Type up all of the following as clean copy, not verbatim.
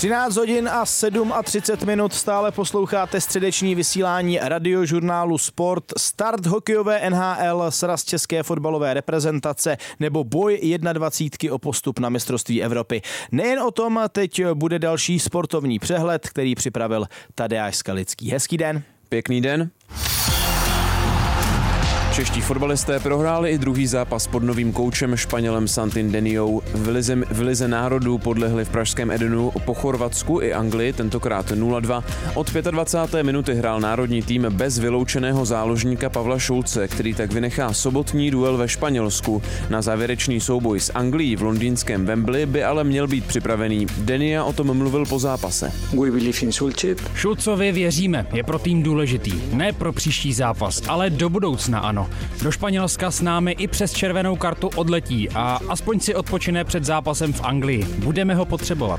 13 hodin a 37 minut stále posloucháte středeční vysílání Radiožurnálu Sport, start hokejové NHL, sraz české fotbalové reprezentace nebo boj 21 o postup na mistrovství Evropy. Nejen o tom teď bude další sportovní přehled, který připravil Tadeáš Skalický. Hezký den. Pěkný den. Čeští fotbalisté prohráli i druhý zápas pod novým koučem Španělem Santim Deniou. V lize národů podlehli v pražském Edenu po Chorvatsku i Anglii, tentokrát 0-2. Od 25. minuty hrál národní tým bez vyloučeného záložníka Pavla Šulce, který tak vynechá sobotní duel ve Španělsku. Na závěrečný souboj s Anglií v londýnském Wembley by ale měl být připravený. Denia o tom mluvil po zápase. Šulcovi věříme, je pro tým důležitý. Ne pro příští zápas, ale do budoucna ano. Do Španělska s námi i přes červenou kartu odletí a aspoň si odpočine před zápasem v Anglii. Budeme ho potřebovat.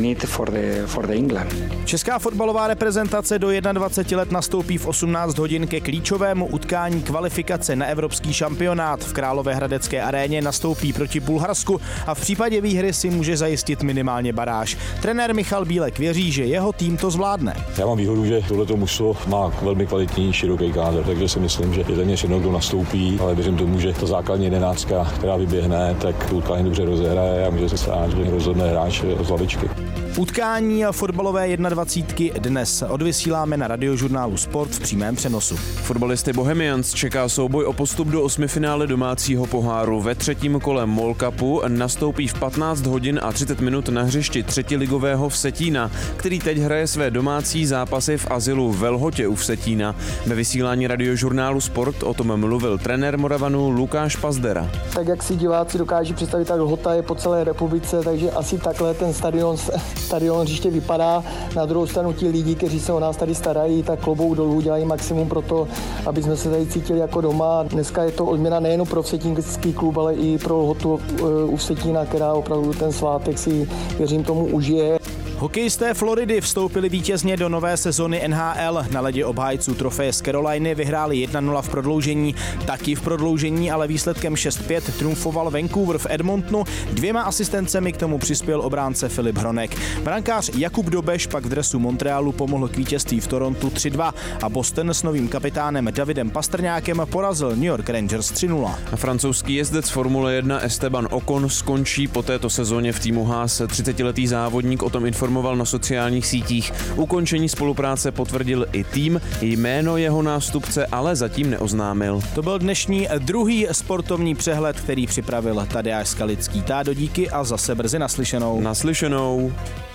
Česká fotbalová reprezentace do 21 let nastoupí v 18 hodin ke klíčovému utkání kvalifikace na evropský šampionát. V Královéhradecké aréně nastoupí proti Bulharsku a v případě výhry si může zajistit minimálně baráž. Trenér Michal Bílek věří, že jeho tým to zvládne. Já mám výhodu, že tohleto mužstvo má velmi kvalitní široký kádr, takže si myslím, že je téměř jedno, kdo nastoupí, ale věřím tomu, že ta základní jedenáctka, která vyběhne, tak utkání dobře rozehraje a může se stát, že rozhodne hráč z lavičky. Utkání fotbalové 21 dnes odvysíláme na Radiožurnálu Sport v přímém přenosu. Fotbalisty Bohemians čeká souboj o postup do osmifinále domácího poháru. Ve třetím kole MOL Cupu nastoupí v 15 hodin a 30 minut na hřišti třetiligového Vsetína, který teď hraje své domácí zápasy v azylu v Lhotě u Vsetína. Ve vysílání Radiožurnálu Sport o tom mluvil trenér Moravanů Lukáš Pazdera. Tak jak si diváci dokáží představit, tak Lhota je po celé republice, takže asi takhle ten stadion hřiště vypadá. Na druhou stranu ti lidi, kteří se o nás tady starají, tak klobouk dolů dělají maximum pro to, aby jsme se tady cítili jako doma. Dneska je to odměna nejen pro vsetínský klub, ale i pro Lhotu u Vsetína, která opravdu ten svátek si, věřím tomu, užije. Hokejisté Floridy vstoupili vítězně do nové sezony NHL. Na ledě obhájců trofeje z Caroliny vyhráli 1-0 v prodloužení. Taky v prodloužení, ale výsledkem 6-5 triumfoval Vancouver v Edmontonu. 2 asistencemi k tomu přispěl obránce Filip Hronek. Brankář Jakub Dobeš pak v dresu Montrealu pomohl k vítězství v Torontu 3-2 a Boston s novým kapitánem Davidem Pastrňákem porazil New York Rangers 3-0. Francouzský jezdec Formule 1 Esteban Ocon skončí po této sezóně v týmu Haas. 30letý závodník o tom informoval na sociálních sítích. Ukončení spolupráce potvrdil i tým, jméno jeho nástupce ale zatím neoznámil. To byl dnešní druhý sportovní přehled, který připravil Tadeáš Skalický. Tádo, díky a zase brzy naslyšenou. Naslyšenou.